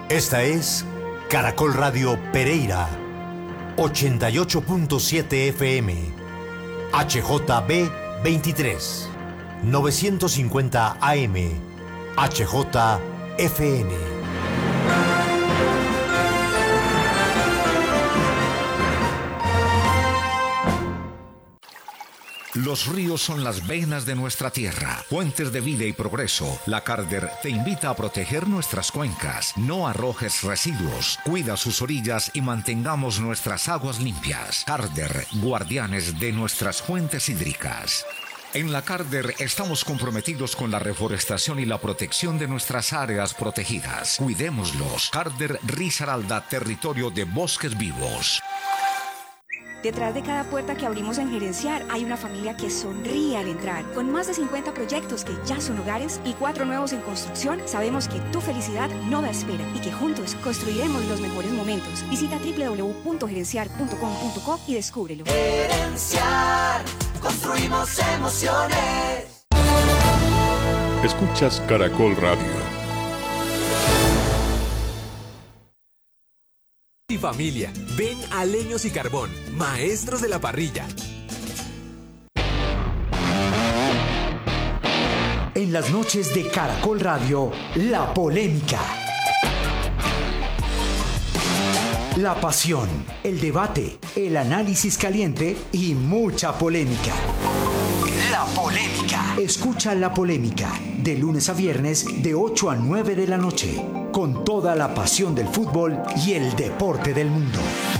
Esta es Caracol Radio Pereira, 88.7 FM, HJB 23, 950 AM, HJFN. Los ríos son las venas de nuestra tierra, fuentes de vida y progreso. La Carder te invita a proteger nuestras cuencas. No arrojes residuos, cuida sus orillas y mantengamos nuestras aguas limpias. Carder, guardianes de nuestras fuentes hídricas. En la Carder estamos comprometidos con la reforestación y la protección de nuestras áreas protegidas. Cuidémoslos. Carder Risaralda, territorio de bosques vivos. Detrás de cada puerta que abrimos en Gerenciar hay una familia que sonríe al entrar. Con más de 50 proyectos que ya son hogares y 4 nuevos en construcción, sabemos que tu felicidad no da espera y que juntos construiremos los mejores momentos. Visita www.gerenciar.com.co y descúbrelo. Gerenciar, construimos emociones. Escuchas Caracol Radio. Y familia, ven a Leños y Carbón, maestros de la parrilla. En las noches de Caracol Radio, la polémica. La pasión, el debate, el análisis caliente y mucha polémica. La polémica. Escucha La Polémica, de lunes a viernes, de 8 a 9 de la noche, con toda la pasión del fútbol y el deporte del mundo.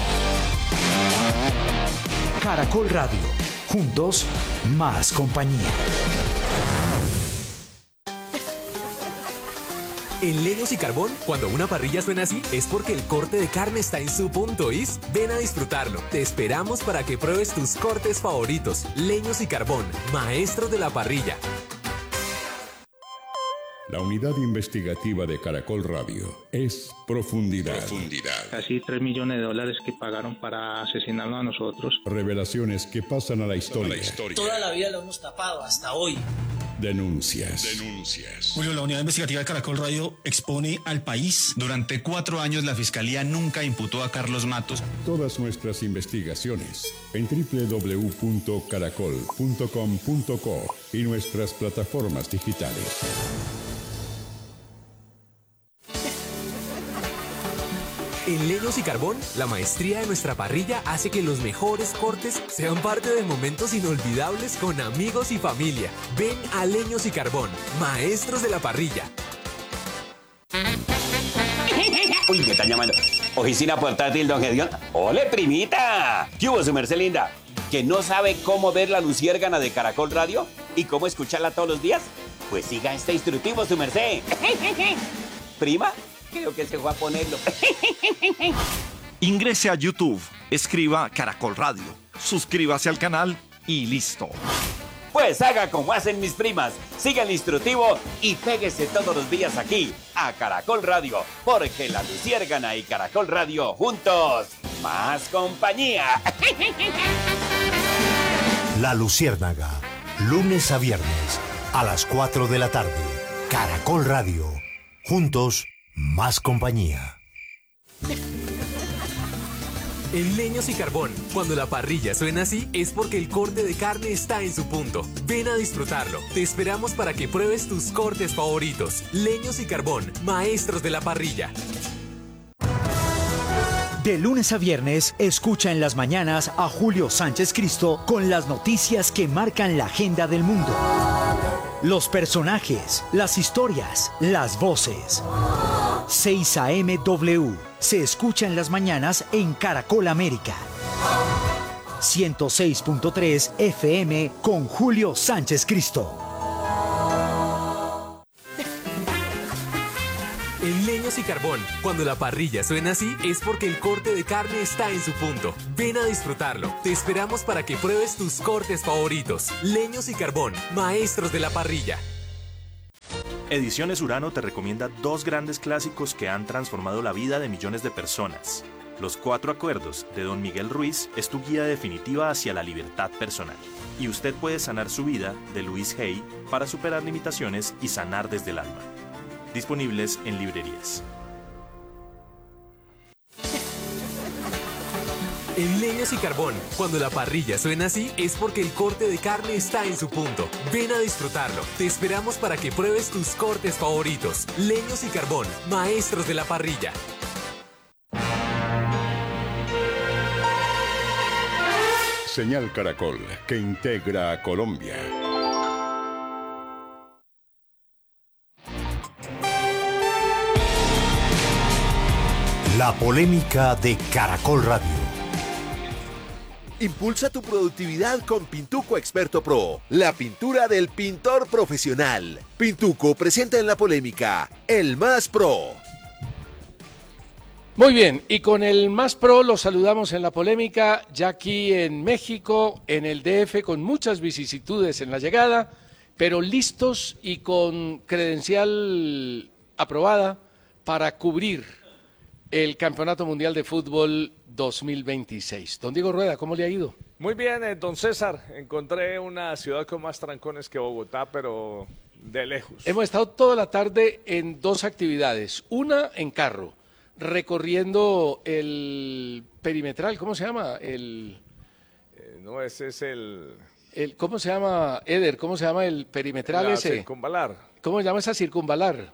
Caracol Radio, juntos, más compañía. En Leños y Carbón, cuando una parrilla suena así, es porque el corte de carne está en su punto, ¿is? Ven a disfrutarlo. Te esperamos para que pruebes tus cortes favoritos. Leños y Carbón, maestros de la parrilla. La unidad investigativa de Caracol Radio es Profundidad. Casi $3 millones que pagaron para asesinarnos a nosotros. Revelaciones que pasan a la historia. Toda la vida lo hemos tapado hasta hoy. Denuncias. Julio, la unidad investigativa de Caracol Radio expone al país. Durante 4 años la Fiscalía nunca imputó a Carlos Matos. Todas nuestras investigaciones en www.caracol.com.co y nuestras plataformas digitales. En Leños y Carbón, la maestría de nuestra parrilla hace que los mejores cortes sean parte de momentos inolvidables con amigos y familia. Ven a Leños y Carbón, maestros de la parrilla. Uy, me están llamando. Oficina portátil, don Gedeón. ¡Ole, primita! ¿Qué hubo, su merced linda? ¿Que no sabe cómo ver la luciérgana de Caracol Radio y cómo escucharla todos los días? Pues siga este instructivo, su merced. ¿Prima? Creo que se fue a ponerlo. Ingrese a YouTube, escriba Caracol Radio, suscríbase al canal y listo. Pues haga como hacen mis primas, siga el instructivo y péguese todos los días aquí a Caracol Radio, porque la luciérgana y Caracol Radio juntos, más compañía. La Luciérnaga, lunes a viernes a las 4 de la tarde. Caracol Radio, juntos, más compañía. En Leños y Carbón, cuando la parrilla suena así, es porque el corte de carne está en su punto. Ven a disfrutarlo. Te esperamos para que pruebes tus cortes favoritos. Leños y Carbón, maestros de la parrilla. De lunes a viernes, escucha en las mañanas a Julio Sánchez Cristo con las noticias que marcan la agenda del mundo. Los personajes, las historias, las voces. 6 AM-W. Se escucha en las mañanas en Caracol América. 106.3 FM con Julio Sánchez Cristo. En Leños y Carbón, cuando la parrilla suena así, es porque el corte de carne está en su punto. Ven a disfrutarlo. Te esperamos para que pruebes tus cortes favoritos. Leños y Carbón, maestros de la parrilla. Ediciones Urano te recomienda 2 grandes clásicos que han transformado la vida de millones de personas. Los 4 acuerdos de Don Miguel Ruiz es tu guía definitiva hacia la libertad personal. Y usted puede sanar su vida, de Luis Hay, para superar limitaciones y sanar desde el alma. Disponibles en librerías. En Leños y Carbón, cuando la parrilla suena así, es porque el corte de carne está en su punto. Ven a disfrutarlo. Te esperamos para que pruebes tus cortes favoritos. Leños y Carbón, maestros de la parrilla. Señal Caracol, que integra a Colombia. La polémica de Caracol Radio. Impulsa tu productividad con Pintuco Experto Pro, la pintura del pintor profesional. Pintuco presenta en la polémica el Más Pro. Muy bien, y con el Más Pro los saludamos en la polémica, ya aquí en México, en el DF, con muchas vicisitudes en la llegada, pero listos y con credencial aprobada para cubrir el Campeonato Mundial de Fútbol 2026. Don Diego Rueda, ¿cómo le ha ido? Muy bien, don César. Encontré una ciudad con más trancones que Bogotá, pero de lejos. Hemos estado toda la tarde en dos actividades. Una en carro, recorriendo el perimetral, ¿cómo se llama? No, ese es el... ¿Cómo se llama, Eder? ¿Cómo se llama el perimetral ese? Circunvalar. ¿Cómo se llama esa circunvalar?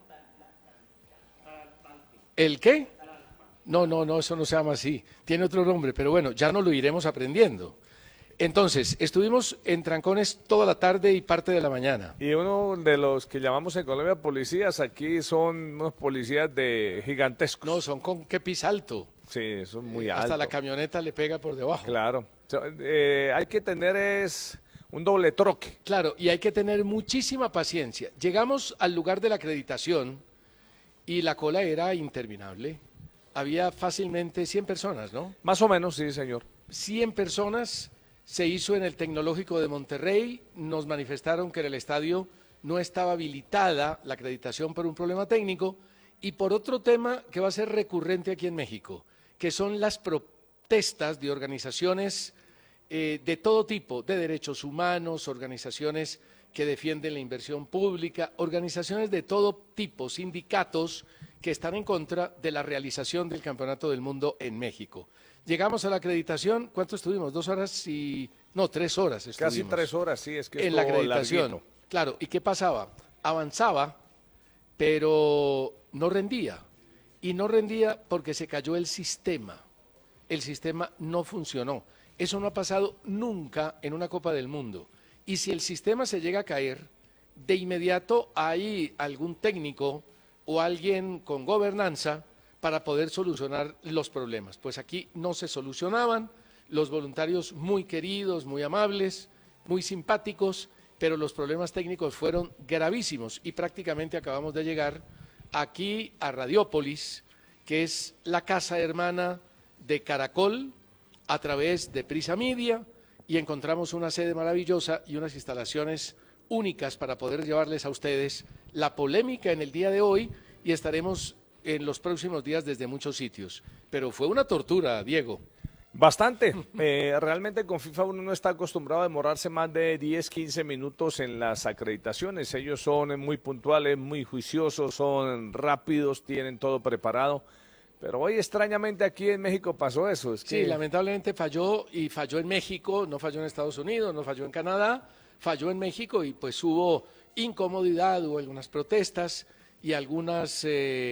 ¿El qué? No, eso no se llama así. Tiene otro nombre, pero bueno, ya no lo iremos aprendiendo. Entonces, estuvimos en trancones toda la tarde y parte de la mañana. Y uno de los que llamamos en Colombia policías, aquí son unos policías de gigantescos. No, son con kepis alto. Sí, son muy altos. Hasta la camioneta le pega por debajo. Claro. Hay que tener un doble troque. Claro, y hay que tener muchísima paciencia. Llegamos al lugar de la acreditación y la cola era interminable. Había fácilmente 100 personas, ¿no? Más o menos, sí, señor. 100 personas. Se hizo en el Tecnológico de Monterrey, nos manifestaron que en el estadio no estaba habilitada la acreditación por un problema técnico y por otro tema que va a ser recurrente aquí en México, que son las protestas de organizaciones de todo tipo, de derechos humanos, organizaciones que defienden la inversión pública, organizaciones de todo tipo, sindicatos que están en contra de la realización del Campeonato del Mundo en México. Llegamos a la acreditación, ¿cuánto estuvimos? 2 horas y... no, 3 horas estuvimos. Casi 3 horas, sí, es que en la acreditación. Larguito. Claro, ¿y qué pasaba? Avanzaba, pero no rendía. Y no rendía porque se cayó el sistema. El sistema no funcionó. Eso no ha pasado nunca en una Copa del Mundo. Y si el sistema se llega a caer, de inmediato hay algún técnico o alguien con gobernanza para poder solucionar los problemas. Pues aquí no se solucionaban, los voluntarios muy queridos, muy amables, muy simpáticos, pero los problemas técnicos fueron gravísimos y prácticamente acabamos de llegar aquí a Radiópolis, que es la casa hermana de Caracol a través de Prisa Media, y encontramos una sede maravillosa y unas instalaciones únicas para poder llevarles a ustedes la polémica en el día de hoy y estaremos en los próximos días desde muchos sitios. Pero fue una tortura, Diego. Bastante. Realmente con FIFA uno no está acostumbrado a demorarse más de 10, 15 minutos en las acreditaciones. Ellos son muy puntuales, muy juiciosos, son rápidos, tienen todo preparado. Pero hoy extrañamente aquí en México pasó eso. Sí, lamentablemente falló y falló en México, no falló en Estados Unidos, no falló en Canadá, falló en México y pues hubo incomodidad, hubo algunas protestas y algunas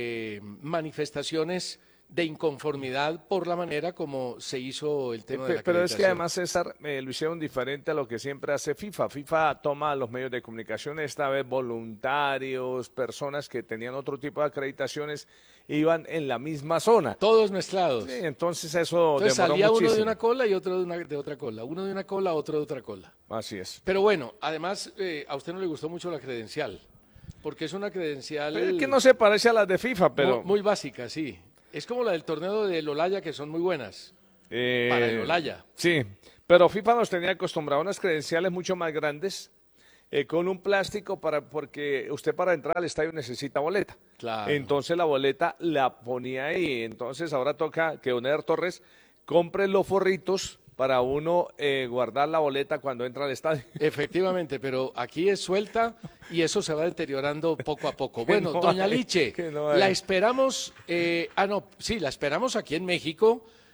manifestaciones de inconformidad por la manera como se hizo el tema de la acreditación. Pero es que además, César, lo hicieron diferente a lo que siempre hace FIFA. FIFA toma los medios de comunicación, esta vez voluntarios, personas que tenían otro tipo de acreditaciones, iban en la misma zona. Todos mezclados. Sí, entonces eso demoró salía muchísimo. Uno de una cola y otro de otra cola. Uno de una cola, otro de otra cola. Así es. Pero bueno, además, a usted no le gustó mucho la credencial, porque es una credencial... Pero es que no se parece a las de FIFA, pero... Muy básica, sí. Es como la del torneo del Olaya, que son muy buenas. Para el Olaya. Sí, pero FIFA nos tenía acostumbrado a unas credenciales mucho más grandes, con un plástico, porque usted para entrar al estadio necesita boleta. Claro. Entonces la boleta la ponía ahí. Entonces ahora toca que don Eder Torres compre los forritos para uno guardar la boleta cuando entra al estadio. Efectivamente, pero aquí es suelta y eso se va deteriorando poco a poco. Bueno, doña Liche, la esperamos, la esperamos aquí en México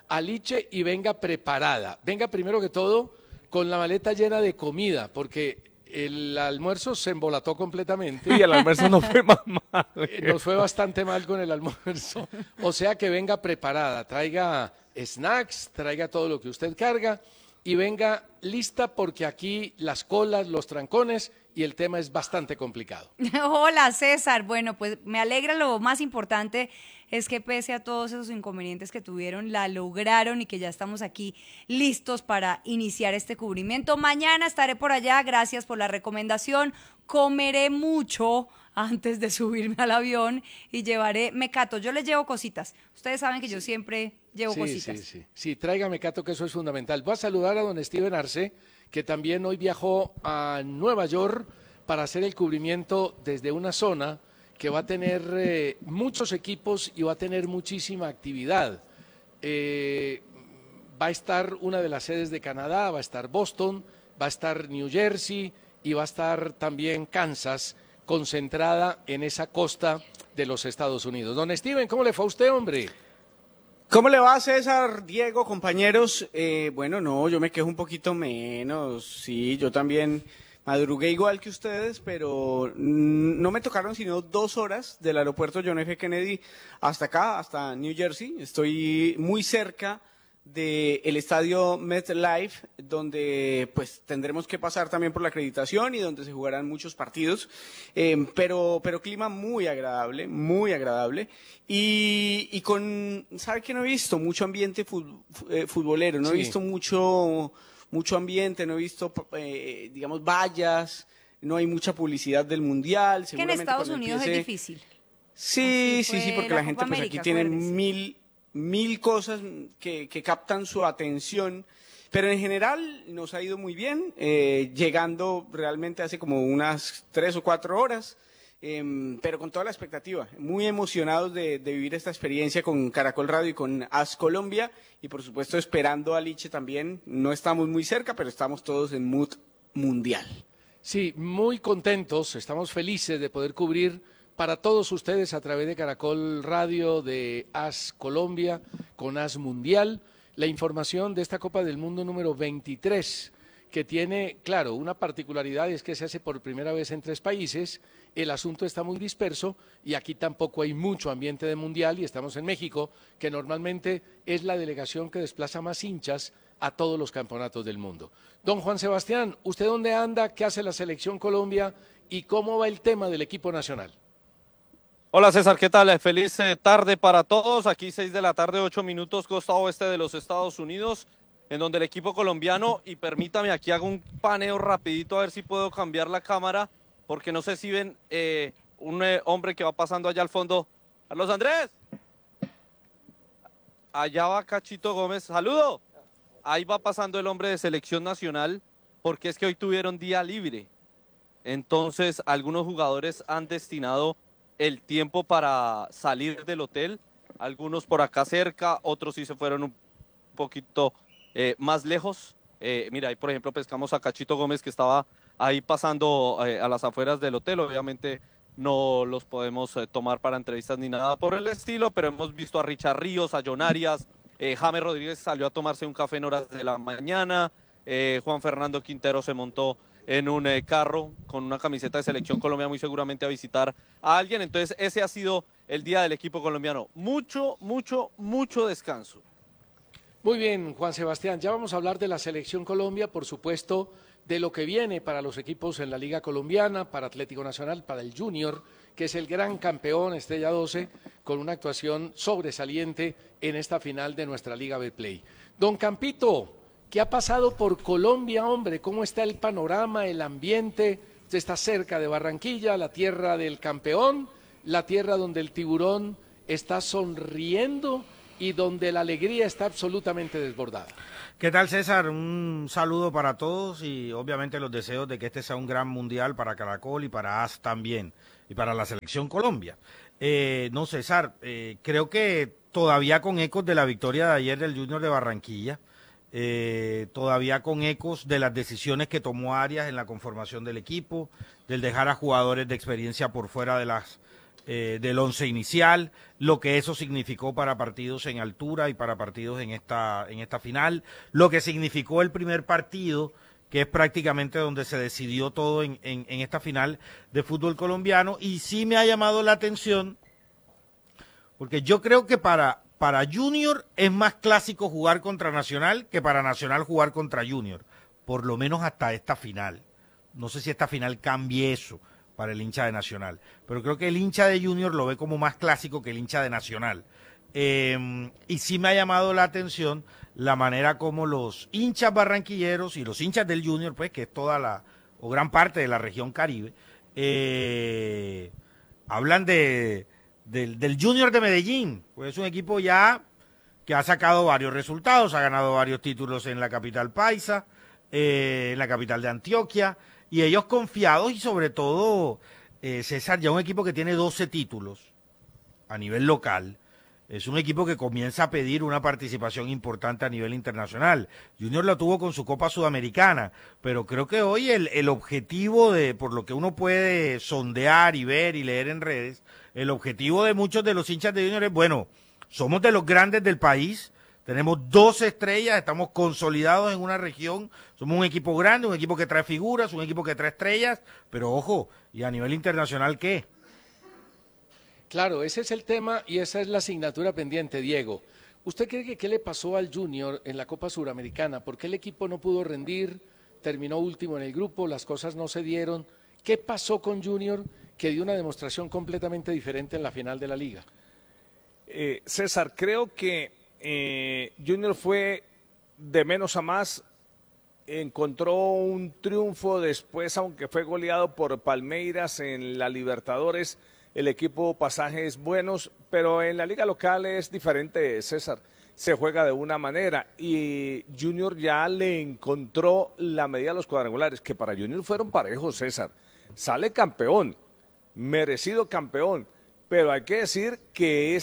a Liche y venga preparada. Venga primero que todo con la maleta llena de comida, porque el almuerzo se embolató completamente. Y el almuerzo no fue más mal. Nos fue bastante mal con el almuerzo. O sea que venga preparada, traiga snacks, traiga todo lo que usted carga y venga lista porque aquí las colas, los trancones y el tema es bastante complicado. Hola César, bueno pues me alegra, lo más importante es que pese a todos esos inconvenientes que tuvieron, la lograron y que ya estamos aquí listos para iniciar este cubrimiento. Mañana estaré por allá, gracias por la recomendación, comeré mucho antes de subirme al avión y llevaré mecato, yo les llevo cositas, ustedes saben que yo siempre llevo cositas. Sí, traiga mecato, que eso es fundamental. Voy a saludar a don Steven Arce, que también hoy viajó a Nueva York para hacer el cubrimiento desde una zona que va a tener muchos equipos y va a tener muchísima actividad. Va a estar una de las sedes de Canadá, va a estar Boston, va a estar New Jersey y va a estar también Kansas, concentrada en esa costa de los Estados Unidos. Don Steven, ¿cómo le fue a usted, hombre? ¿Cómo le va, César, Diego, compañeros? Bueno, no, yo me quejo un poquito menos. Sí, yo también madrugué igual que ustedes, pero no me tocaron sino 2 horas del aeropuerto John F. Kennedy hasta acá, hasta New Jersey. Estoy muy cerca del estadio MetLife, donde pues tendremos que pasar también por la acreditación y donde se jugarán muchos partidos, pero clima muy agradable, y con, ¿sabe qué no he visto? Mucho ambiente futbolero, no he visto mucho ambiente, no he visto, digamos, vallas, no hay mucha publicidad del Mundial. Que en Estados Unidos es difícil. Sí, porque la gente pues aquí tiene mil cosas que captan su atención, pero en general nos ha ido muy bien, llegando realmente hace como unas 3 o 4 horas, pero con toda la expectativa, muy emocionados de vivir esta experiencia con Caracol Radio y con AS Colombia, y por supuesto esperando a Liche también. No estamos muy cerca, pero estamos todos en mood mundial. Sí, muy contentos, estamos felices de poder cubrir para todos ustedes a través de Caracol Radio, de AS Colombia, con AS Mundial, la información de esta Copa del Mundo número 23, que tiene, claro, una particularidad, es que se hace por primera vez en 3 países, el asunto está muy disperso y aquí tampoco hay mucho ambiente de Mundial y estamos en México, que normalmente es la delegación que desplaza más hinchas a todos los campeonatos del mundo. Don Juan Sebastián, ¿usted dónde anda? ¿Qué hace la Selección Colombia? ¿Y cómo va el tema del equipo nacional? Hola César, ¿qué tal? Feliz tarde para todos. Aquí 6 de la tarde, 8 minutos, costa oeste de los Estados Unidos, en donde el equipo colombiano, y permítame, aquí hago un paneo rapidito a ver si puedo cambiar la cámara, porque no sé si ven un hombre que va pasando allá al fondo. ¡Carlos Andrés! Allá va Cachito Gómez. ¡Saludo! Ahí va pasando el hombre de Selección Nacional, porque es que hoy tuvieron día libre. Entonces, algunos jugadores han destinado el tiempo para salir del hotel, algunos por acá cerca, otros sí se fueron un poquito más lejos. Mira, ahí por ejemplo pescamos a Cachito Gómez, que estaba ahí pasando a las afueras del hotel. Obviamente no los podemos tomar para entrevistas ni nada por el estilo, pero hemos visto a Richard Ríos, a John Arias, James Rodríguez salió a tomarse un café en horas de la mañana, Juan Fernando Quintero se montó en un carro con una camiseta de Selección Colombia, muy seguramente a visitar a alguien. Entonces ese ha sido el día del equipo colombiano. Mucho descanso. Muy bien, Juan Sebastián, ya vamos a hablar de la Selección Colombia, por supuesto, de lo que viene para los equipos en la Liga Colombiana, para Atlético Nacional, para el Junior, que es el gran campeón, Estrella 12, con una actuación sobresaliente en esta final de nuestra Liga Betplay. Don Campito, ¿qué ha pasado por Colombia, hombre? ¿Cómo está el panorama, el ambiente? Usted está cerca de Barranquilla, la tierra del campeón, la tierra donde el tiburón está sonriendo y donde la alegría está absolutamente desbordada. ¿Qué tal, César? Un saludo para todos y obviamente los deseos de que este sea un gran mundial para Caracol y para AS también, y para la Selección Colombia. No, César, creo que todavía con ecos de la victoria de ayer del Junior de Barranquilla, todavía con ecos de las decisiones que tomó Arias en la conformación del equipo, del dejar a jugadores de experiencia por fuera de las del once inicial, lo que eso significó para partidos en altura y para partidos en esta final, lo que significó el primer partido, que es prácticamente donde se decidió todo en esta final de fútbol colombiano, y sí me ha llamado la atención, porque yo creo que para Junior es más clásico jugar contra Nacional que para Nacional jugar contra Junior, por lo menos hasta esta final. No sé si esta final cambie eso para el hincha de Nacional, pero creo que el hincha de Junior lo ve como más clásico que el hincha de Nacional. Y sí me ha llamado la atención la manera como los hinchas barranquilleros y los hinchas del Junior, pues que es toda o gran parte de la región Caribe, hablan del Junior de Medellín, pues es un equipo ya que ha sacado varios resultados, ha ganado varios títulos en la capital paisa, en la capital de Antioquia, y ellos confiados y sobre todo, César, ya un equipo que tiene 12 títulos a nivel local, es un equipo que comienza a pedir una participación importante a nivel internacional. Junior lo tuvo con su Copa Sudamericana, pero creo que hoy el objetivo por lo que uno puede sondear y ver y leer en redes, el objetivo de muchos de los hinchas de Junior es, bueno, somos de los grandes del país, tenemos 12 estrellas, estamos consolidados en una región, somos un equipo grande, un equipo que trae figuras, un equipo que trae estrellas, pero ojo, ¿y a nivel internacional qué? Claro, ese es el tema y esa es la asignatura pendiente, Diego. ¿Usted cree que qué le pasó al Junior en la Copa Suramericana? ¿Por qué el equipo no pudo rendir? Terminó último en el grupo, las cosas no se dieron. ¿Qué pasó con Junior que dio una demostración completamente diferente en la final de la Liga? César, creo que Junior fue de menos a más, encontró un triunfo después, aunque fue goleado por Palmeiras en la Libertadores, el equipo pasajes buenos, pero en la liga local es diferente, César, se juega de una manera y Junior ya le encontró la medida a los cuadrangulares, que para Junior fueron parejos, César, sale campeón, merecido campeón. Pero hay que decir que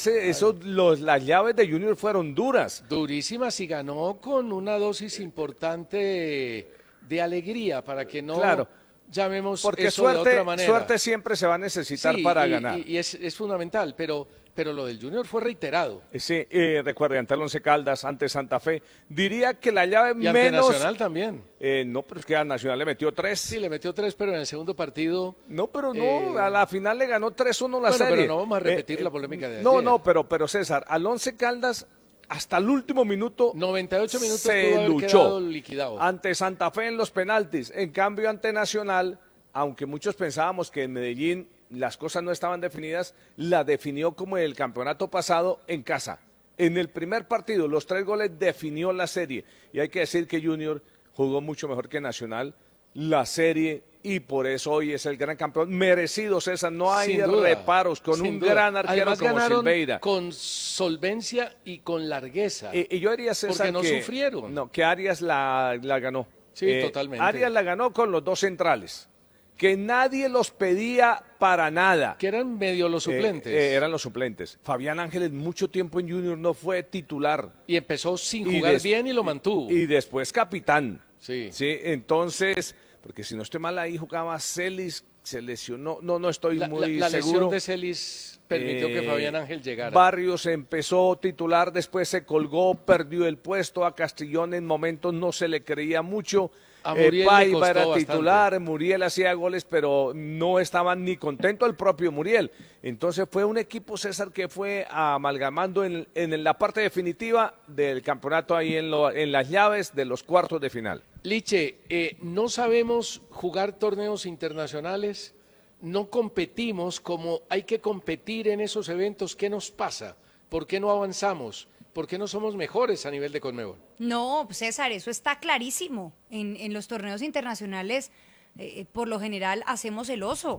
las llaves de Junior fueron duras. Durísimas y ganó con una dosis importante de alegría para que no llamemos porque eso de otra manera. Suerte siempre se va a necesitar para ganar. Y es fundamental, pero lo del Junior fue reiterado. Sí, recuerde, ante el Once Caldas, ante Santa Fe. Diría que la llave y ante Nacional también. No, pero es que a Nacional le metió 3. Sí, le metió 3, pero en el segundo partido... No, pero no, a la final le ganó 3-1 la serie. Pero no vamos a repetir la polémica de ayer. No, pero César, al Once Caldas, hasta el último minuto... 98 minutos se pudo haber luchó quedado liquidado. Ante Santa Fe en los penaltis. En cambio, ante Nacional, aunque muchos pensábamos que en Medellín las cosas no estaban definidas, la definió como en el campeonato pasado en casa. En el primer partido, los 3 goles definió la serie. Y hay que decir que Junior jugó mucho mejor que Nacional la serie y por eso hoy es el gran campeón. Merecido, César, no hay reparos, con un gran arquero. Además, como Silveira. Con solvencia y con largueza. Y yo diría, César, porque no sufrieron. No, que Arias la ganó. Sí, totalmente. Arias la ganó con los 2 centrales. Que nadie los pedía para nada. Que eran medio los suplentes. Eran los suplentes. Fabián Ángeles mucho tiempo en Junior no fue titular. Y empezó sin jugar bien y lo mantuvo. Y después capitán. Sí. Entonces, porque si no estoy mal ahí jugaba Celis, se lesionó. No estoy muy la seguro. lesión de Celis permitió que Fabián Ángel llegara. Barrios empezó titular, después se colgó, perdió el puesto. A Castrillón en momentos no se le creía mucho. A Muriel Paiva era bastante. titular, Muriel hacía goles, pero no estaban ni contento el propio Muriel. Entonces fue un equipo, César, que fue amalgamando en la parte definitiva del campeonato ahí en las llaves de los cuartos de final. Liche, no sabemos jugar torneos internacionales, no competimos como hay que competir en esos eventos. ¿Qué nos pasa? ¿Por qué no avanzamos? ¿Por qué no somos mejores a nivel de Conmebol? No, César, eso está clarísimo. En los torneos internacionales, por lo general, hacemos el oso.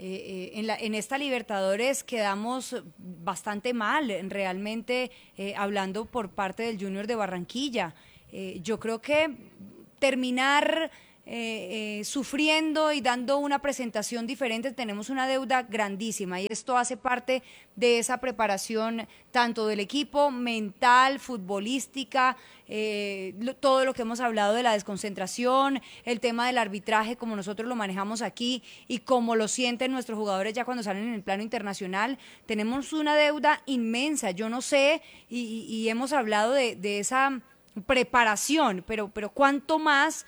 En esta Libertadores quedamos bastante mal, realmente, hablando por parte del Junior de Barranquilla. Yo creo que terminar sufriendo y dando una presentación diferente, tenemos una deuda grandísima y esto hace parte de esa preparación tanto del equipo, mental, futbolística, todo lo que hemos hablado de la desconcentración, el tema del arbitraje como nosotros lo manejamos aquí y como lo sienten nuestros jugadores ya cuando salen en el plano internacional. Tenemos una deuda inmensa, yo no sé, y hemos hablado de esa preparación, pero ¿cuánto más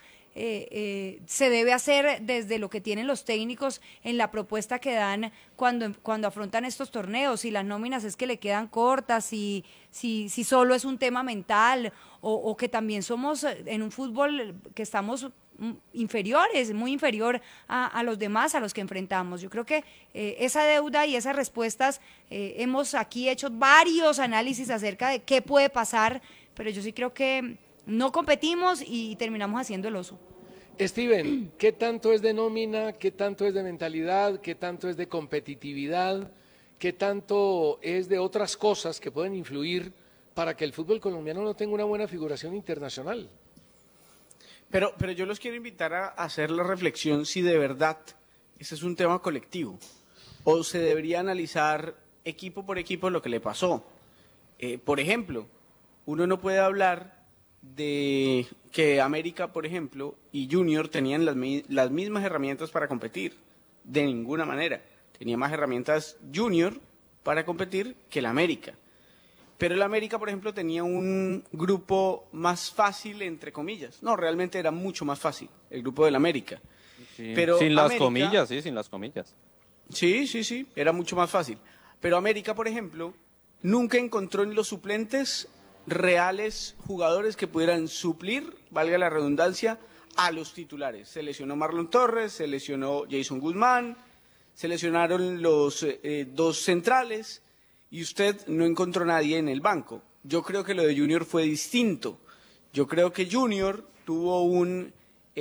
se debe hacer desde lo que tienen los técnicos en la propuesta que dan cuando afrontan estos torneos? Si las nóminas es que le quedan cortas, si solo es un tema mental o que también somos en un fútbol que estamos inferiores, muy inferior a los demás, a los que enfrentamos. Yo creo que esa deuda y esas respuestas, hemos aquí hecho varios análisis acerca de qué puede pasar, pero yo sí creo que no competimos y terminamos haciendo el oso. Steven, ¿qué tanto es de nómina, qué tanto es de mentalidad, qué tanto es de competitividad, qué tanto es de otras cosas que pueden influir para que el fútbol colombiano no tenga una buena figuración internacional? Pero yo los quiero invitar a hacer la reflexión si de verdad ese es un tema colectivo o se debería analizar equipo por equipo lo que le pasó. Por ejemplo, uno no puede hablar de que América, por ejemplo, y Junior tenían las mismas herramientas para competir, de ninguna manera. Tenía más herramientas Junior para competir que el América. Pero el América, por ejemplo, tenía un grupo más fácil, entre comillas. No, realmente era mucho más fácil el grupo del América. Sí, pero sin las América, comillas, sí, sin las comillas. Sí, era mucho más fácil. Pero América, por ejemplo, nunca encontró en los suplentes reales jugadores que pudieran suplir, valga la redundancia, a los titulares. Se lesionó Marlon Torres, se lesionó Jason Guzmán, se lesionaron los dos centrales y usted no encontró nadie en el banco. Yo creo que lo de Junior fue distinto. Yo creo que Junior tuvo un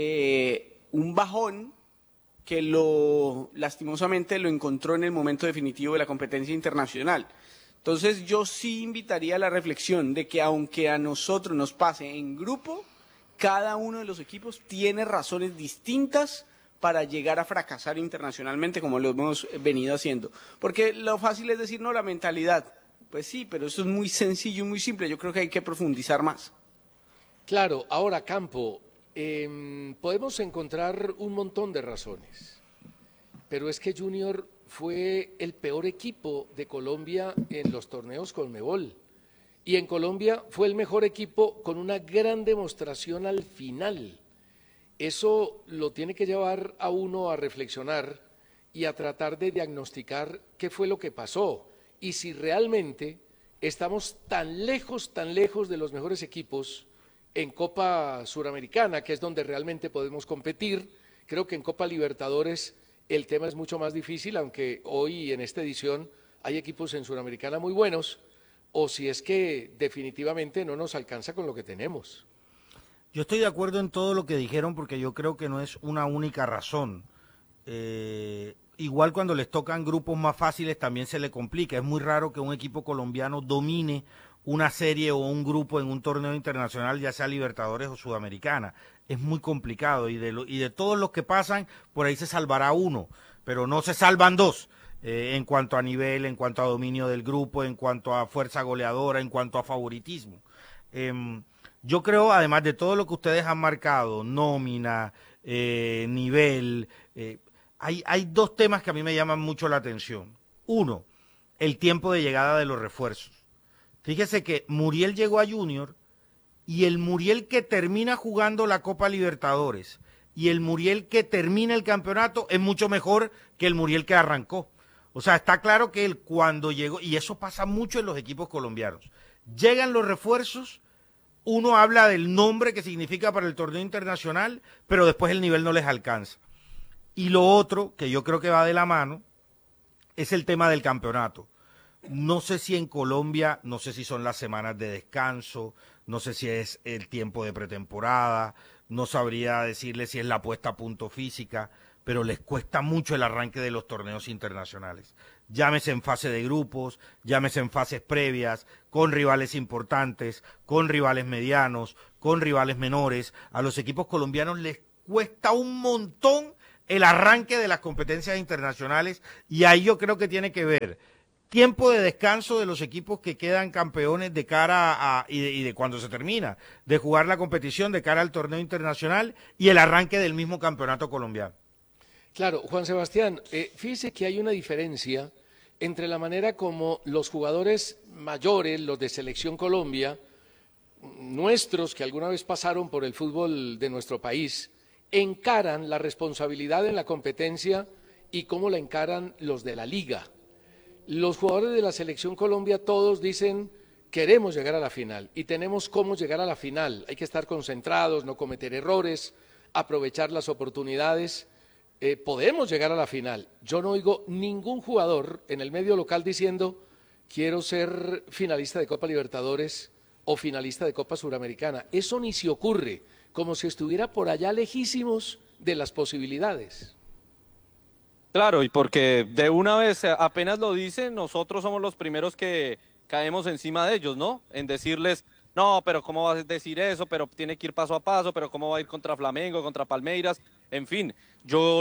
bajón que lastimosamente lo encontró en el momento definitivo de la competencia internacional. Entonces yo sí invitaría a la reflexión de que aunque a nosotros nos pase en grupo, cada uno de los equipos tiene razones distintas para llegar a fracasar internacionalmente como lo hemos venido haciendo. Porque lo fácil es decir, no, la mentalidad. Pues sí, pero eso es muy sencillo y muy simple. Yo creo que hay que profundizar más. Claro, ahora Campo, podemos encontrar un montón de razones, pero es que Junior fue el peor equipo de Colombia en los torneos Conmebol. Y en Colombia fue el mejor equipo con una gran demostración al final. Eso lo tiene que llevar a uno a reflexionar y a tratar de diagnosticar qué fue lo que pasó y si realmente estamos tan lejos de los mejores equipos en Copa Suramericana, que es donde realmente podemos competir. Creo que en Copa Libertadores el tema es mucho más difícil, aunque hoy en esta edición hay equipos en Suramericana muy buenos, o si es que definitivamente no nos alcanza con lo que tenemos. Yo estoy de acuerdo en todo lo que dijeron porque yo creo que no es una única razón. Igual cuando les tocan grupos más fáciles también se le complica. Es muy raro que un equipo colombiano domine una serie o un grupo en un torneo internacional, ya sea Libertadores o Sudamericana. Es muy complicado y de todos los que pasan, por ahí se salvará uno, pero no se salvan dos. En cuanto a nivel, en cuanto a dominio del grupo, en cuanto a fuerza goleadora, en cuanto a favoritismo. Yo creo, además de todo lo que ustedes han marcado, nómina, nivel, hay dos temas que a mí me llaman mucho la atención. Uno, el tiempo de llegada de los refuerzos. Fíjese que Muriel llegó a Junior y el Muriel que termina jugando la Copa Libertadores y el Muriel que termina el campeonato es mucho mejor que el Muriel que arrancó. O sea, está claro que él cuando llegó, y eso pasa mucho en los equipos colombianos, llegan los refuerzos, uno habla del nombre que significa para el torneo internacional, pero después el nivel no les alcanza. Y lo otro, que yo creo que va de la mano, es el tema del campeonato. No sé si en Colombia, no sé si son las semanas de descanso, no sé si es el tiempo de pretemporada, no sabría decirle si es la puesta a punto física, pero les cuesta mucho el arranque de los torneos internacionales. Llámese en fase de grupos, llámese en fases previas, con rivales importantes, con rivales medianos, con rivales menores. A los equipos colombianos les cuesta un montón el arranque de las competencias internacionales, y ahí yo creo que tiene que ver tiempo de descanso de los equipos que quedan campeones de cara a, y de cuando se termina de jugar la competición de cara al torneo internacional, y el arranque del mismo campeonato colombiano. Claro, Juan Sebastián, fíjese que hay una diferencia entre la manera como los jugadores mayores, los de Selección Colombia, nuestros que alguna vez pasaron por el fútbol de nuestro país, encaran la responsabilidad en la competencia y cómo la encaran los de la liga. Los jugadores de la Selección Colombia todos dicen, queremos llegar a la final y tenemos cómo llegar a la final. Hay que estar concentrados, no cometer errores, aprovechar las oportunidades. Podemos llegar a la final. Yo no oigo ningún jugador en el medio local diciendo, quiero ser finalista de Copa Libertadores o finalista de Copa Suramericana. Eso ni se ocurre, como si estuviera por allá lejísimos de las posibilidades. Claro, y porque de una vez apenas lo dicen, nosotros somos los primeros que caemos encima de ellos, ¿no? En decirles, no, pero ¿cómo vas a decir eso? Pero tiene que ir paso a paso, pero ¿cómo va a ir contra Flamengo, contra Palmeiras? En fin, yo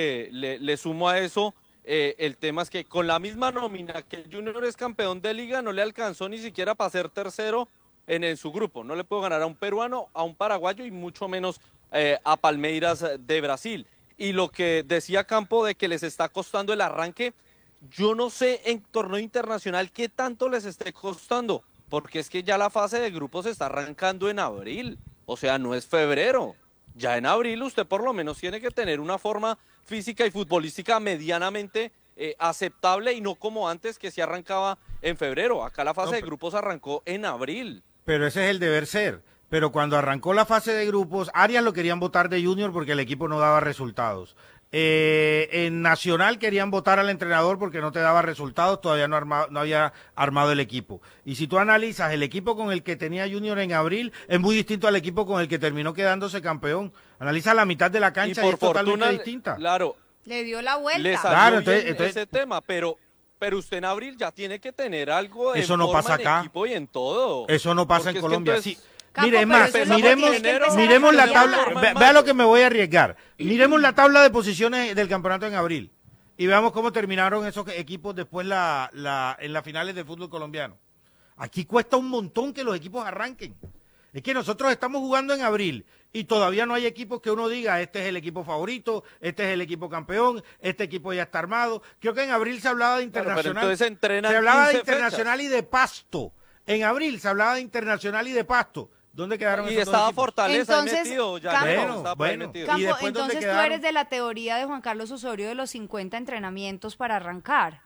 le sumo a eso, el tema es que con la misma nómina que el Junior es campeón de liga, no le alcanzó ni siquiera para ser tercero en su grupo. No le puedo ganar a un peruano, a un paraguayo y mucho menos a Palmeiras de Brasil. Y lo que decía Campo de que les está costando el arranque, yo no sé en torneo internacional qué tanto les esté costando, porque es que ya la fase de grupos se está arrancando en abril, o sea, no es febrero. Ya en abril usted por lo menos tiene que tener una forma física y futbolística medianamente aceptable y no como antes que se arrancaba en febrero. Acá la fase de grupos arrancó en abril. Pero ese es el deber ser. Pero cuando arrancó la fase de grupos, Arias lo querían votar de Junior porque el equipo no daba resultados. En Nacional querían votar al entrenador porque no te daba resultados, todavía no había armado el equipo. Y si tú analizas el equipo con el que tenía Junior en abril, es muy distinto al equipo con el que terminó quedándose campeón. Analiza la mitad de la cancha y es totalmente distinta. Claro. Le dio la vuelta. Le salió ese tema, pero usted en abril ya tiene que tener algo eso no pasa acá. Equipo y en todo. Eso no pasa en Colombia. Sí. Campo, mire, es más, miremos la tabla, vea lo que me voy a arriesgar. Miremos la tabla de posiciones del campeonato en abril y veamos cómo terminaron esos equipos después en las finales del fútbol colombiano. Aquí cuesta un montón que los equipos arranquen. Es que nosotros estamos jugando en abril y todavía no hay equipos que uno diga, este es el equipo favorito, este es el equipo campeón, este equipo ya está armado. Creo que en abril se hablaba de Internacional, se hablaba de Internacional y de Pasto. En abril se hablaba de Internacional y de Pasto. ¿Dónde quedaron esos estaba dos Fortaleza entonces, metido ya. Bueno. Campo, ¿Y después entonces tú eres de la teoría de Juan Carlos Osorio de los 50 entrenamientos para arrancar.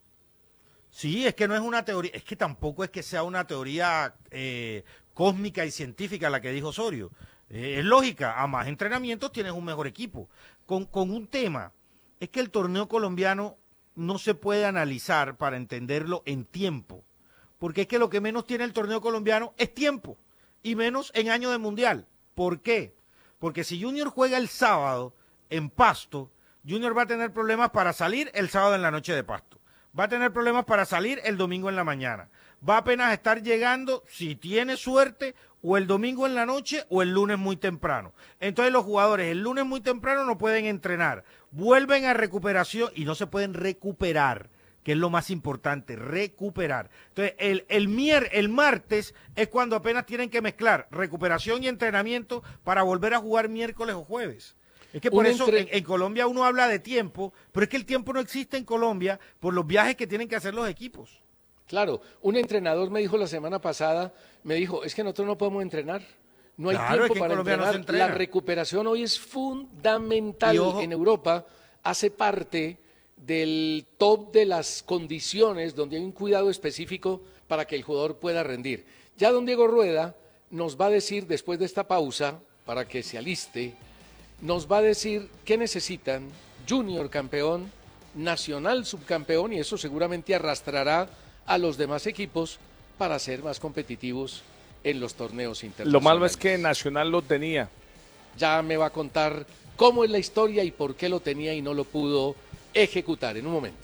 Sí, es que no es una teoría, es que tampoco es que sea una teoría cósmica y científica la que dijo Osorio. Es lógica, a más entrenamientos tienes un mejor equipo. Con un tema, es que el torneo colombiano no se puede analizar para entenderlo en tiempo, porque es que lo que menos tiene el torneo colombiano es tiempo. Y menos en año de mundial. ¿Por qué? Porque si Junior juega el sábado en Pasto, Junior va a tener problemas para salir el sábado en la noche de Pasto. Va a tener problemas para salir el domingo en la mañana. Va apenas a estar llegando, si tiene suerte, o el domingo en la noche o el lunes muy temprano. Entonces los jugadores el lunes muy temprano no pueden entrenar. Vuelven a recuperación y no se pueden recuperar, que es lo más importante, recuperar. Entonces, el martes es cuando apenas tienen que mezclar recuperación y entrenamiento para volver a jugar miércoles o jueves. Es que por eso en Colombia uno habla de tiempo, pero es que el tiempo no existe en Colombia por los viajes que tienen que hacer los equipos. Claro, un entrenador me dijo la semana pasada, es que nosotros no podemos entrenar. No hay tiempo para entrenar. La recuperación hoy es fundamental. En Europa hace parte del top de las condiciones donde hay un cuidado específico para que el jugador pueda rendir. Ya don Diego Rueda nos va a decir, después de esta pausa, para que se aliste, nos va a decir qué necesitan Junior campeón, Nacional subcampeón, y eso seguramente arrastrará a los demás equipos para ser más competitivos en los torneos internacionales. Lo malo es que Nacional lo tenía. Ya me va a contar cómo es la historia y por qué lo tenía y no lo pudo ejecutar en un momento.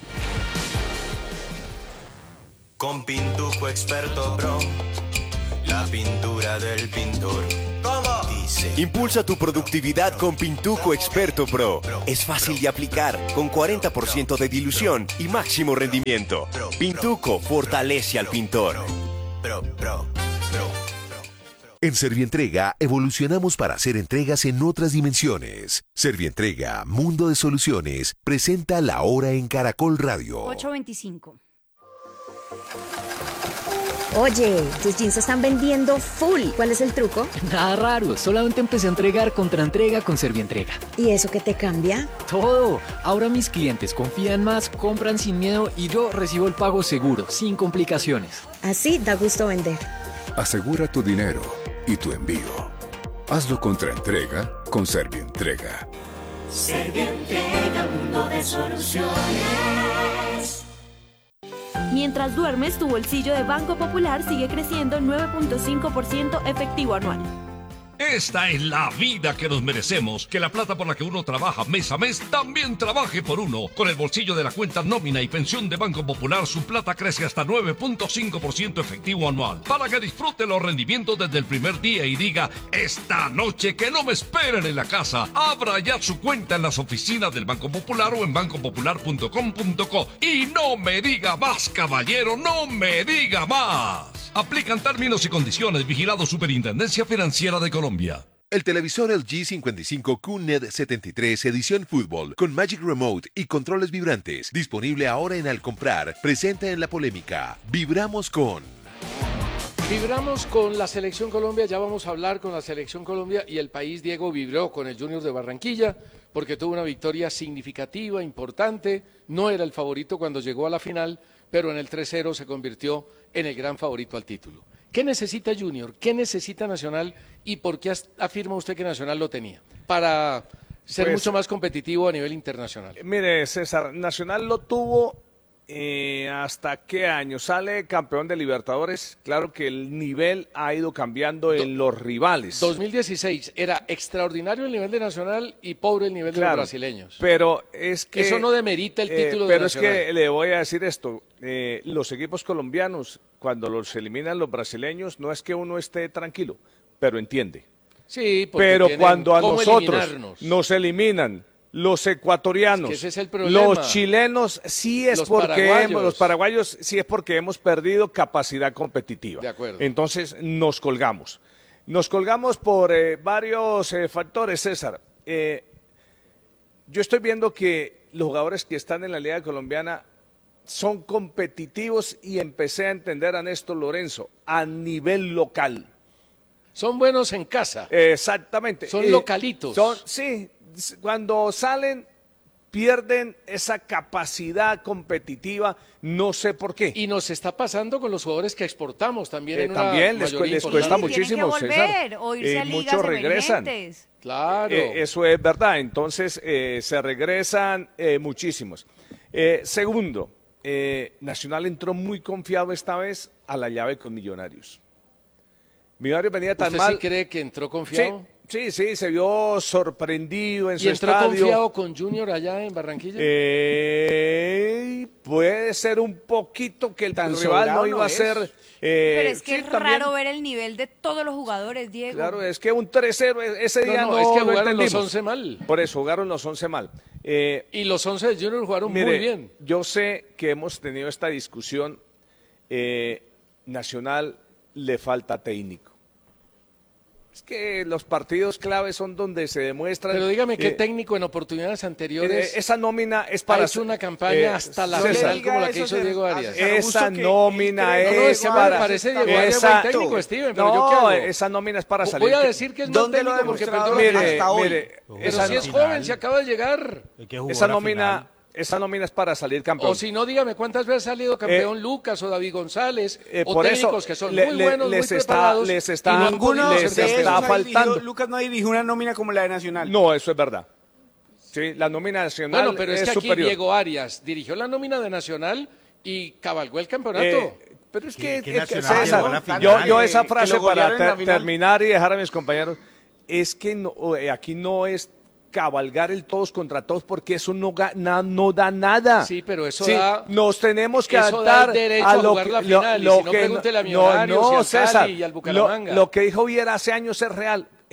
Con Pintuco Experto Pro, la pintura del pintor. ¿Cómo? Impulsa tu productividad con Pintuco Experto Pro. Es fácil de aplicar, con 40% de dilución y máximo rendimiento. Pintuco fortalece al pintor. En Servientrega evolucionamos para hacer entregas en otras dimensiones. Servientrega, Mundo de Soluciones, presenta La Hora en Caracol Radio. 8:25. Oye, tus jeans están vendiendo full. ¿Cuál es el truco? Nada raro, solamente empecé a entregar contraentrega con Servientrega. ¿Y eso qué te cambia? Todo. Ahora mis clientes confían más, compran sin miedo y yo recibo el pago seguro, sin complicaciones. Así da gusto vender. Asegura tu dinero y tu envío. Hazlo contraentrega con Servientrega. Servientrega, mundo de soluciones. Mientras duermes, tu bolsillo de Banco Popular sigue creciendo 9.5% efectivo anual. Esta es la vida que nos merecemos. Que la plata por la que uno trabaja mes a mes también trabaje por uno. Con el bolsillo de la cuenta nómina y pensión de Banco Popular, su plata crece hasta 9.5% efectivo anual. Para que disfrute los rendimientos desde el primer día y diga: esta noche que no me esperen en la casa. Abra ya su cuenta en las oficinas del Banco Popular o en bancopopular.com.co. Y no me diga más, caballero, no me diga más. Aplican términos y condiciones. Vigilado Superintendencia Financiera de Colombia. El televisor LG 55 QNED 73 edición fútbol con Magic Remote y controles vibrantes, disponible ahora en Al Comprar, presenta en la polémica. Vibramos con la Selección Colombia, ya vamos a hablar con la Selección Colombia y el país. Diego vibró con el Junior de Barranquilla porque tuvo una victoria significativa, importante, no era el favorito cuando llegó a la final, pero en el 3-0 se convirtió en el gran favorito al título. ¿Qué necesita Junior? ¿Qué necesita Nacional? ¿Y por qué afirma usted que Nacional lo tenía? Para ser mucho más competitivo a nivel internacional. Mire, César, Nacional lo tuvo ¿hasta qué año? Sale campeón de Libertadores. Claro que el nivel ha ido cambiando en los rivales. 2016 era extraordinario el nivel de Nacional y pobre el nivel de los brasileños. Pero es que eso no demerita el título de Nacional. Pero es que le voy a decir esto. Los equipos colombianos, cuando los eliminan los brasileños, no es que uno esté tranquilo, pero entiende. Sí, pero cuando a nosotros nos eliminan los ecuatorianos, es que ese es el problema. Los chilenos, sí es los paraguayos sí es porque hemos perdido capacidad competitiva. De acuerdo. Entonces nos colgamos. Nos colgamos por varios factores, César. Yo estoy viendo que los jugadores que están en la Liga Colombiana son competitivos y empecé a entender a Néstor Lorenzo a nivel local. Son buenos en casa. Exactamente. Son localitos. Sí, cuando salen pierden esa capacidad competitiva, no sé por qué. Y nos está pasando con los jugadores que exportamos también. También les cuesta muchísimo, volver, o irse a ligas muchos regresan. Claro. Eso es verdad, entonces se regresan muchísimos. Segundo, Nacional entró muy confiado esta vez a la llave con Millonarios. Millonarios venía tan mal. ¿Usted sí cree que entró confiado? Sí, se vio sorprendido en su estadio. ¿Y entró confiado con Junior allá en Barranquilla? Puede ser un poquito que el rival no iba a ser... pero es que es raro ver el nivel de todos los jugadores, Diego. Claro, es que un 3-0 ese día no es que jugaron entendimos. Los 11 mal. Por eso, jugaron los 11 mal. Y los 11 de Junior jugaron muy bien. Yo sé que hemos tenido esta discusión. Nacional le falta técnico. Es que los partidos claves son donde se demuestran. Pero dígame qué técnico en oportunidades anteriores. Esa nómina es para hacer una campaña hasta la final como la que hizo Diego Arias. Esa nómina es para. Parece Diego Arias buen técnico, Steven, pero yo qué hago. Esa nómina es para salir. Voy a decir que es no técnico porque perdió hasta hoy. Pero si es joven, se acaba de llegar. Esa nómina es para salir campeón. O si no, dígame cuántas veces ha salido campeón Lucas o David González o técnicos que son muy buenos, muy preparados. Les está faltando. Lucas no dirigió una nómina como la de Nacional. No, eso es verdad. Sí, la nómina nacional bueno, pero es que aquí superior. Diego Arias dirigió la nómina de Nacional y cabalgó el campeonato. Pero es que César, yo esa frase para terminar y dejar a mis compañeros, es que aquí no es cabalgar el todos contra todos porque eso no da nada. Sí, pero eso da... Nos tenemos que adaptar a lo que... Lo que no, César, y al Bucaramanga. Lo que dijo Viera hace años es real.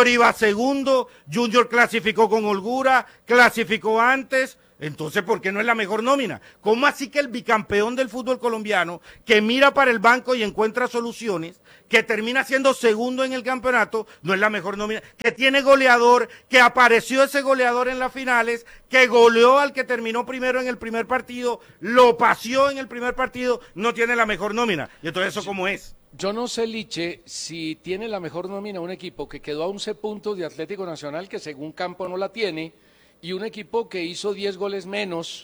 Junior iba segundo, Junior clasificó con holgura, clasificó antes, Entonces, ¿por qué no es la mejor nómina? ¿Cómo así que el bicampeón del fútbol colombiano, que mira para el banco y encuentra soluciones, que termina siendo segundo en el campeonato, no es la mejor nómina? Que tiene goleador, que apareció ese goleador en las finales, que goleó al que terminó primero en el primer partido, lo paseó en el primer partido, no tiene la mejor nómina. Y entonces, ¿eso cómo es? Yo no sé, Liche, si tiene la mejor nómina un equipo que quedó a 11 puntos de Atlético Nacional, que según Campo no la tiene, y un equipo que hizo 10 goles menos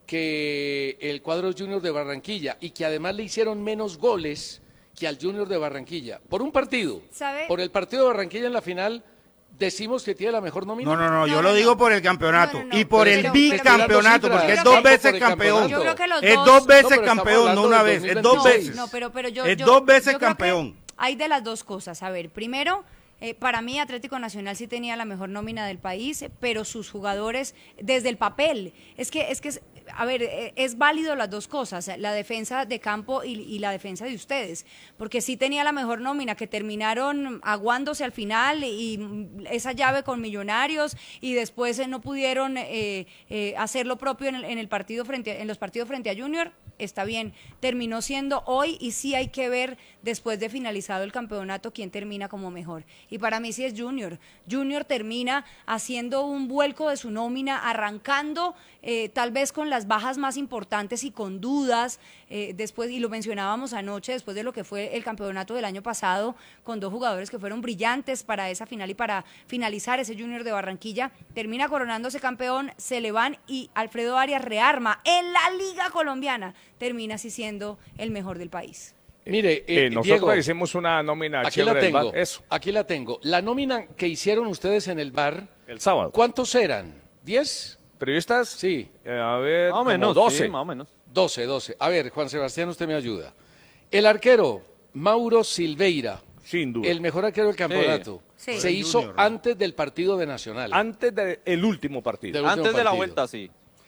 que el cuadro Junior de Barranquilla y que además le hicieron menos goles que al Junior de Barranquilla. Por un partido, ¿sabe? Por el partido de Barranquilla en la final, decimos que tiene la mejor nómina. No, yo lo digo por el campeonato y por el bicampeonato, porque es 2 veces campeón. Es 2 veces campeón, no una vez, es 2 veces. Es 2 veces campeón. Hay de las dos cosas. A ver, primero, para mí Atlético Nacional sí tenía la mejor nómina del país, pero sus jugadores desde el papel, a ver, es válido las dos cosas, la defensa de Campo y la defensa de ustedes, porque sí tenía la mejor nómina, que terminaron aguándose al final y esa llave con Millonarios y después no pudieron hacer lo propio en los partidos frente a Junior. Está bien, terminó siendo hoy y sí hay que ver después de finalizado el campeonato quién termina como mejor. Y para mí sí es Junior. Junior termina haciendo un vuelco de su nómina, arrancando tal vez con las bajas más importantes y con dudas, después, y lo mencionábamos anoche, después de lo que fue el campeonato del año pasado, con 2 jugadores que fueron brillantes para esa final y para finalizar ese Junior de Barranquilla, termina coronándose campeón, se le van y Alfredo Arias rearma en la Liga Colombiana, termina así siendo el mejor del país. Mire, nosotros Diego, hicimos una nómina aquí la chévere tengo, del VAR. Eso. aquí la tengo. La nómina que hicieron ustedes en el VAR, el sábado. ¿Cuántos eran? ¿10? ¿Periodistas? Sí. A ver, más o menos, 12. sí, más o menos. 12. A ver, Juan Sebastián, usted me ayuda. El arquero, Mauro Silveira. Sin duda. El mejor arquero del campeonato. Sí. Se hizo antes del partido de Nacional. Antes del último partido. Antes de la vuelta, sí.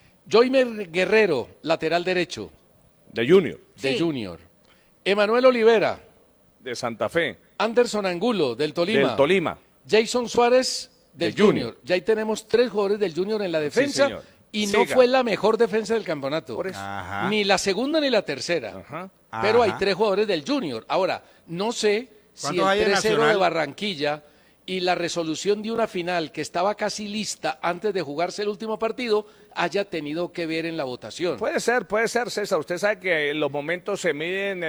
Joymer Guerrero, lateral derecho. De Junior. De Junior. Emanuel Olivera. De Santa Fe. Anderson Angulo, del Tolima. Del Tolima. Jason Suárez, del Junior. Ya ahí tenemos 3 jugadores del Junior en la defensa. Sí, y no fue la mejor defensa del campeonato. Ni la segunda ni la tercera. Pero hay 3 jugadores del Junior. Ahora, no sé si el 3-0 de Barranquilla y la resolución de una final que estaba casi lista antes de jugarse el último partido haya tenido que ver en la votación. Puede ser, César. Usted sabe que los momentos se miden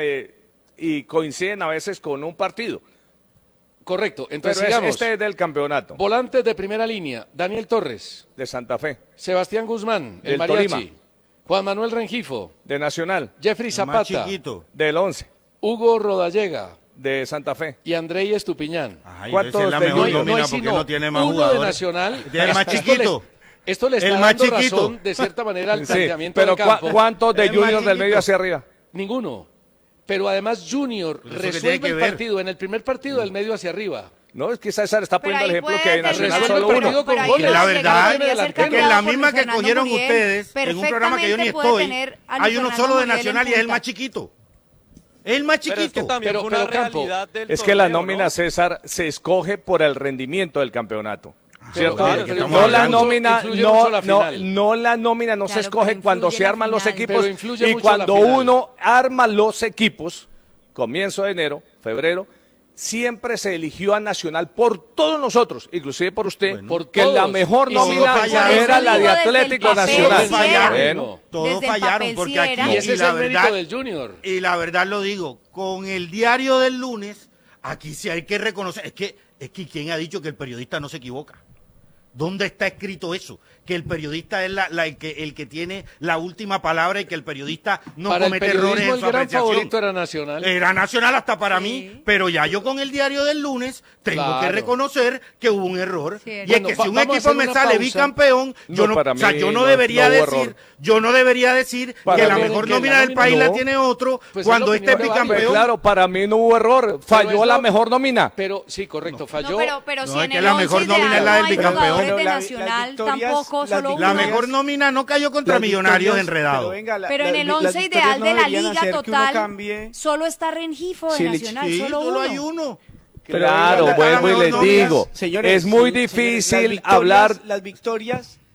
y coinciden a veces con un partido. Correcto. Entonces, pero sigamos. Este es del campeonato. Volantes de primera línea, Daniel Torres. De Santa Fe. Sebastián Guzmán, el del Mariachi. Tolima. Juan Manuel Rengifo. De Nacional. Jeffrey Zapata. Más chiquito. Del 11. Hugo Rodallega. De Santa Fe. Y Andrei Estupiñán. ¿Cuántos es la mejor nómina porque no tiene más jugadores? De Nacional. El más chiquito. Esto le está dando razón, de cierta manera, al planteamiento pero del campo. ¿cuántos de Junior del medio hacia arriba? Ninguno. Pero además Junior resuelve el partido en el primer partido del medio hacia arriba. No, es que César está poniendo el ejemplo que puede Nacional tener- solo uno. Con Que goles. la verdad Llegar a es que en la misma que Fernando cogieron Muriel, ustedes, en un programa que yo ni perfectamente puede estoy, tener a hay uno Fernando solo de Muriel en Nacional y es el punta. más chiquito. Es el más Pero es que chiquito. también fue una realidad del Es que la torneo, nómina, ¿no? César, se escoge por el rendimiento del campeonato. ¿Cierto? claro, pero No la hablando- nómina, influye mucho la final. no la nómina no se Claro, escoge pero cuando influye se la arman los final. equipos Pero influye y mucho la cuando final. uno arma los equipos, comienzo de enero, febrero, siempre se eligió a Nacional por todos nosotros, inclusive por usted, porque todos. la mejor Y nómina todos fallaron. era la de Digo, desde el Atlético papel Nacional. sí era. Bueno, Todos Desde el fallaron papel porque sí aquí era. Y ese es la el mérito verdad del Junior. y la verdad lo digo, con el diario del lunes, aquí sí hay que reconocer, es que ¿quién ha dicho que el periodista no se equivoca? ¿Dónde está escrito eso? Que el periodista es el que tiene la última palabra y que el periodista no Para el comete errores periodismo en el su gran apreciación. favorito era Nacional. Era Nacional hasta para Sí. mí, pero ya yo con el diario del lunes tengo Claro. que reconocer que hubo un error. Sí, Y es bueno, que si un vamos a equipo hacer me una sale pausa. bicampeón, yo No, no, para o sea, mí yo no no- debería no hubo decir, error. yo no debería decir Para que la mí- mejor que la nómina del nómina país la no. tiene otro Pues es cuando lo este es opinión de varios. bicampeón. claro, para mí no hubo error, falló es la lo- mejor nómina. Pero sí, correcto, falló. No, pero No, si es en que el la 11 mejor nómina ideal es la no del hay bicampeón. jugadores de Pero Nacional, victorias- tampoco, solo La uno. mejor nómina no cayó contra Millonarios enredado. Pero en el 11 ideal de la liga total, solo está Rengifo de Nacional, Sí, solo solo uno. hay uno. Claro, la vuelvo y mejor les nómina. digo, Señores, es muy señores, difícil las victorias- hablar. Las victorias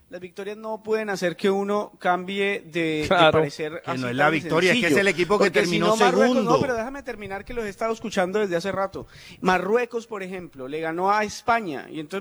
Las victorias no pueden hacer que uno cambie de parecer. Que así no es la tan victoria, sencillo. es que es el equipo que Porque terminó si no, Marruecos, segundo. no, pero déjame terminar que los he estado escuchando desde hace rato. Marruecos, por ejemplo, le ganó a España y entonces